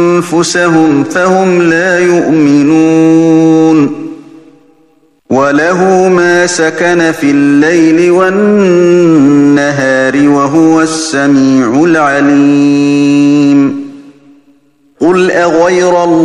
أنفسهم فهم لا يؤمنون وله ما سكن في الليل والنهار وهو السميع العليم قل أغير الله